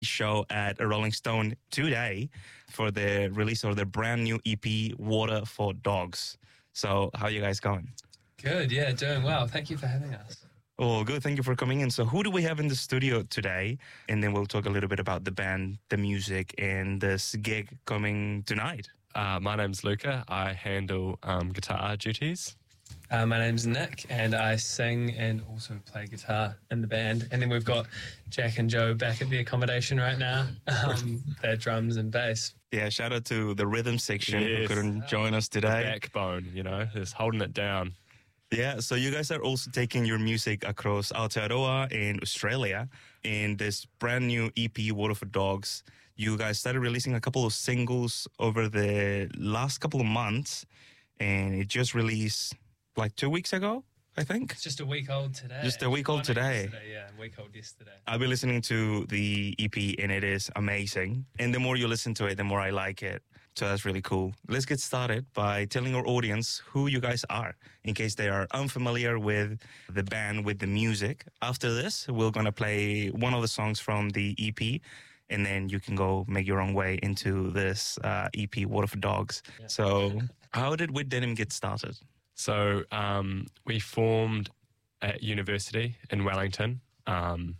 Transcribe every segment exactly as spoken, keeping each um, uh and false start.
show at Rolling Stone today for the release of their brand new E P, Water for Dogs. So how are you guys going? Good, yeah, doing well. Thank you for having us. Oh, good. Thank you for coming in. So who do we have in the studio today? And then we'll talk a little bit about the band, the music, and this gig coming tonight. Uh, my name's Luca. I handle um, guitar duties. Uh, my name's Nick, and I sing and also play guitar in the band. And then we've got Jack and Joe back at the accommodation right now. Um, they're drums and bass. Yeah, shout out to the rhythm section Yes. who couldn't join us today. Backbone, you know, just holding it down. Yeah, so you guys are also taking your music across Aotearoa in Australia in this brand new E P, Water for Dogs. You guys started releasing a couple of singles over the last couple of months, and it just released like two weeks ago, I think. It's just a week old today. Just a week old Oh, no, today. yesterday, Yeah, a week old yesterday. I've been listening to the E P, and it is amazing. And the more you listen to it, the more I like it. So that's really cool. Let's get started by telling our audience who you guys are, in case they are unfamiliar with the band, with the music. After this, we're going to play one of the songs from the E P, and then you can go make your own way into this uh, E P, Water for Dogs. Yeah. So how did With Denim get started? So um, we formed at university in Wellington. Um,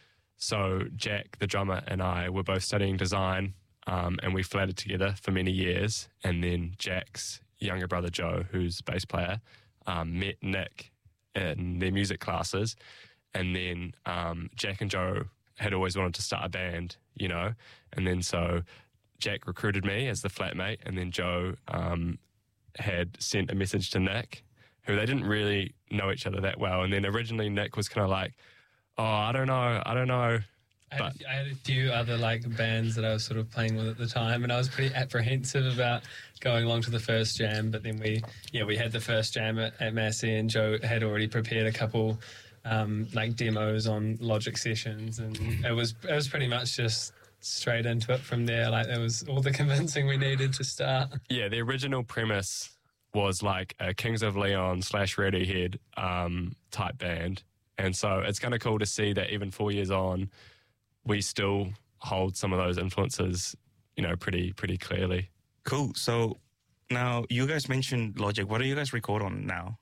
so Jack, the drummer, and I were both studying design, um, and we flatted together for many years. And then Jack's younger brother, Joe, who's bass player, um, met Nick in their music classes. And then um, Jack and Joe had always wanted to start a band, you know. And then so Jack recruited me as the flatmate, and then Joe um, had sent a message to Nick, who they didn't really know each other that well. And then originally Nick was kind of like, oh, I don't know, I don't know. I But had, I had a few other like bands that I was sort of playing with at the time, and I was pretty apprehensive about going along to the first jam. But then we, yeah, we had the first jam at, at Massey, and Joe had already prepared a couple um, like demos on Logic sessions, and it was it was pretty much just straight into it from there. Like there was all the convincing we needed to start. yeah, the original premise was like a Kings of Leon slash Radiohead um, type band. And so it's kind of cool to see that even four years on, we still hold some of those influences, you know, pretty pretty clearly. Cool. So now you guys mentioned Logic. What do you guys record on now?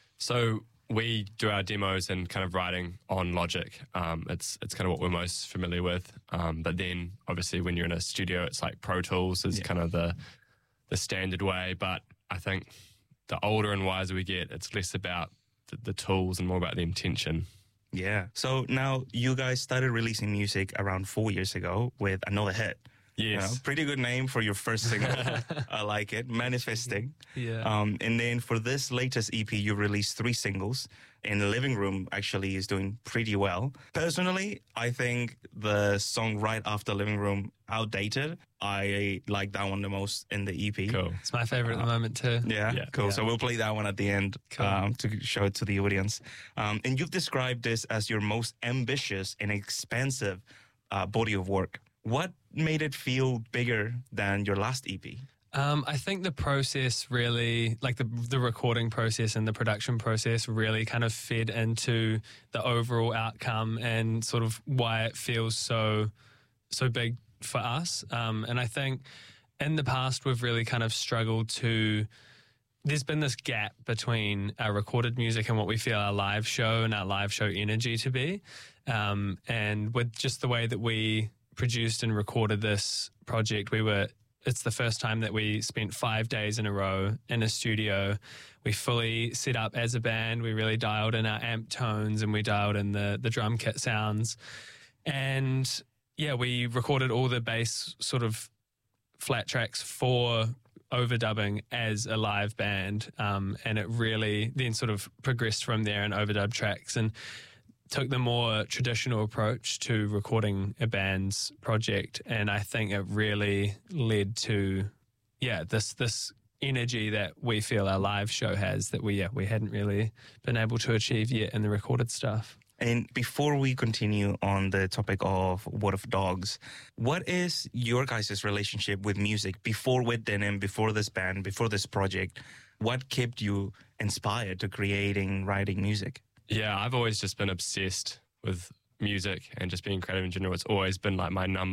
So we do our demos and kind of writing on Logic. Um, it's it's kind of what we're most familiar with. Um, but then obviously when you're in a studio, it's like Pro Tools is Yeah. kind of the the standard way. But I think the older and wiser we get, it's less about the, the tools and more about the intention. Yeah. So now you guys started releasing music around four years ago with Another Hit. You know, Yes. pretty good name for your first single. I like it. Manifesting. Yeah. Um, and then for this latest E P, you released three singles. And The Living Room actually is doing pretty well. Personally, I think the song right after Living Room, Outdated, I like that one the most in the E P. Cool. It's my favorite at the moment too. Yeah, Yeah. cool. Yeah. So we'll play that one at the end Cool. um, to show it to the audience. Um, and you've described this as your most ambitious and expansive uh, body of work. What made it feel bigger than your last E P? Um, I think the process really, like the the recording process and the production process really kind of fed into the overall outcome and sort of why it feels so so big for us. Um, and I think in the past we've really kind of struggled to, there's been this gap between our recorded music and what we feel our live show and our live show energy to be. Um, and with just the way that we produced and recorded this project, we were, it's the first time that we spent five days in a row in a studio. We fully set up as a band. We really dialed in our amp tones and we dialed in the, the drum kit sounds. And yeah, we recorded all the bass sort of flat tracks for overdubbing as a live band. Um, and it really then sort of progressed from there and overdub tracks and took the more traditional approach to recording a band's project. And I think it really led to, yeah, this this energy that we feel our live show has that we, yeah, we hadn't really been able to achieve yet in the recorded stuff. And before we continue on the topic of Water for Dogs, what is your guys' relationship with music before With Denim, before this band, before this project? What kept you inspired to creating, writing music? Yeah, I've always just been obsessed with music and just being creative in general. It's always been like my number